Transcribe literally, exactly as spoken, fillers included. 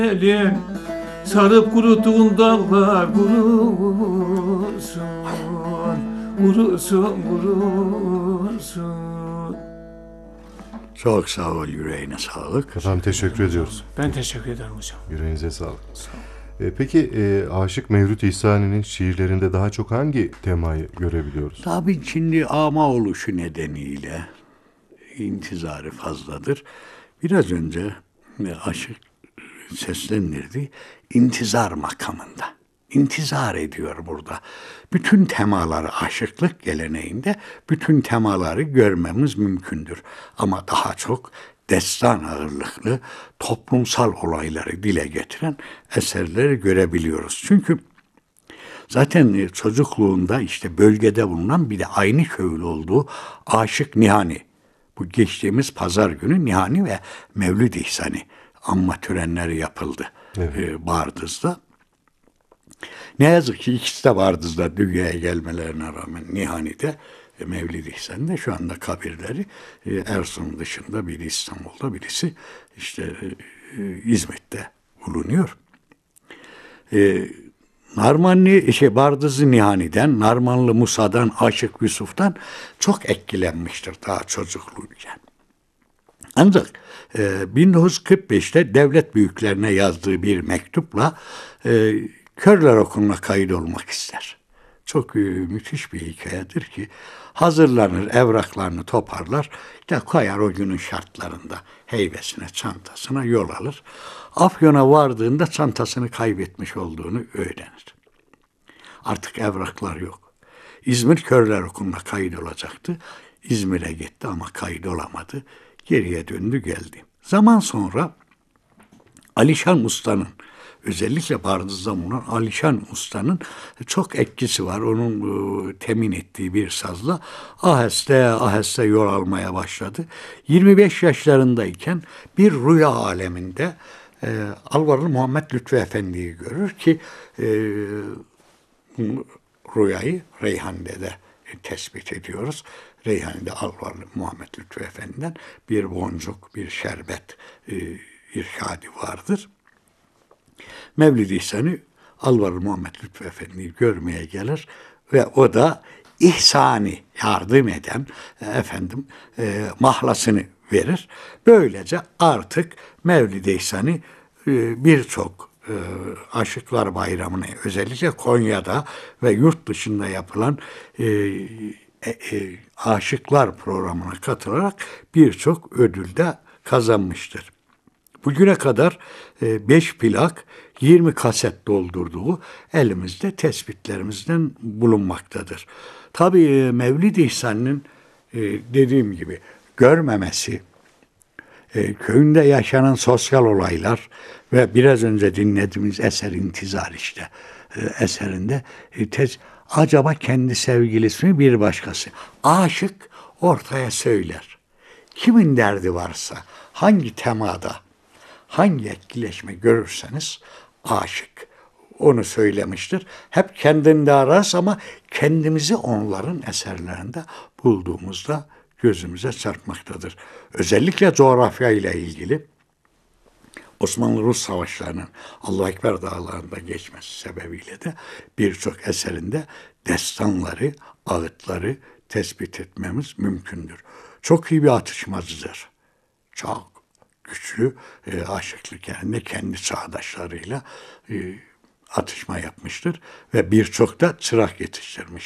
Elin sarıp kuruduğun dağlar kurusun, kurusun, kurusun. Çok sağ ol, yüreğine sağlık. Efendim teşekkür ediyoruz. Ben teşekkür ederim hocam. Yüreğinize sağlık. E, peki e, Aşık Mevlüt İhsani'nin şiirlerinde daha çok hangi temayı görebiliyoruz? Tabii şimdi ama oluşu nedeniyle intizarı fazladır. Biraz önce e, aşık seslenirdi. İntizar makamında. İntizar ediyor burada. Bütün temaları aşıklık geleneğinde bütün temaları görmemiz mümkündür. Ama daha çok destan ağırlıklı toplumsal olayları dile getiren eserleri görebiliyoruz. Çünkü zaten çocukluğunda işte bölgede bulunan bir de aynı köylü olduğu Aşık Nihani. Bu geçtiğimiz pazar günü Nihani ve Mevlid İhsani anma törenleri yapıldı Evet. e, Bardız'da. Ne yazık ki ikisi de Bardız'da dünyaya gelmelerine rağmen Nihani'de e, Mevlid İhsani'de şu anda kabirleri e, Erzurum dışında biri İstanbul'da birisi işte e, e, İzmit'te bulunuyor. E, Narmanlı, şey, Bardızı Nihani'den, Narmanlı Musa'dan, Aşık Yusuf'tan çok etkilenmiştir daha çocukluyken. Ancak e, bin dokuz yüz kırk beşte devlet büyüklerine yazdığı bir mektupla e, Körler Okulu'na kayıt olmak ister. Çok e, müthiş bir hikayedir ki hazırlanır, evraklarını toparlar, işte koyar o günün şartlarında heybesine, çantasına yol alır. Afyon'a vardığında çantasını kaybetmiş olduğunu öğrenir. Artık evraklar yok. İzmir Körler Okulu'na kayıt olacaktı. İzmir'e gitti ama kayıt olamadı. Geriye döndü geldi. Zaman sonra Alişan Usta'nın, özellikle Bardız'da bulunan Alişan Usta'nın çok etkisi var. Onun e, temin ettiği bir sazla aheste aheste yol almaya başladı. yirmi beş yaşlarındayken bir rüya aleminde e, Alvarlı Muhammed Lütfü Efendi'yi görür ki e, rüyayı Reyhan'da tespit ediyoruz. Reyhan'da Alvarlı Muhammed Lütfü Efendi'den bir boncuk, bir şerbet e, irşadi vardır. Mevlid-i İhsan'ı Alvarlı Muhammed Lütfü Efendi'yi görmeye gelir ve o da ihsani yardım eden efendim e, mahlasını verir. Böylece artık Mevlid-i İhsan'ı e, birçok e, Aşıklar Bayramı'na özellikle Konya'da ve yurt dışında yapılan e, e, e, Aşıklar programına katılarak birçok ödül de kazanmıştır. Bugüne kadar beş plak, yirmi kaset doldurduğu elimizde tespitlerimizden bulunmaktadır. Tabii Mevlid-i İhsan'ın dediğim gibi görmemesi, köyünde yaşanan sosyal olaylar ve biraz önce dinlediğimiz eser İntizar işte eserinde tez, acaba kendi sevgilisi mi bir başkası? Aşık ortaya söyler. Kimin derdi varsa, hangi temada, hangi etkileşme görürseniz aşık onu söylemiştir. Hep kendinde ararız ama kendimizi onların eserlerinde bulduğumuzda gözümüze çarpmaktadır. Özellikle coğrafya ile ilgili Osmanlı-Rus savaşlarının Allahu Ekber dağlarında geçmesi sebebiyle de birçok eserinde destanları, ağıtları tespit etmemiz mümkündür. Çok iyi bir atışmacıdır. Çok güçlü e, aşıklık yani kendi çağdaşlarıyla e, atışma yapmıştır ve birçok da çırak yetiştirmiş.